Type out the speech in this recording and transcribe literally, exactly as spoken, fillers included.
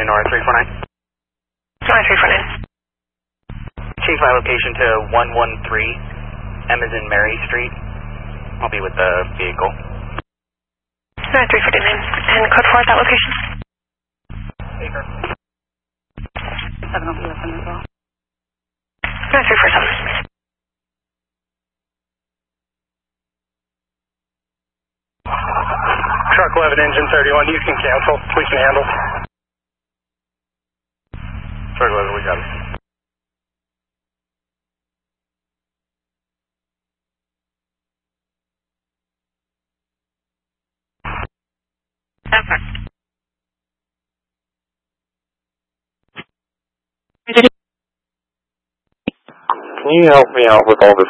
Nora three four nine. Nora three four nine. Change my location to one one three M as in Mary Street. I'll be with the vehicle. Nora three four nine. And code four at that location? Baker. seven will be with them as well. Nora three four seven. Truck eleven, engine thirty-one, you can cancel. We can handle. Truck eleven, we got it. Okay. Can you help me out with all this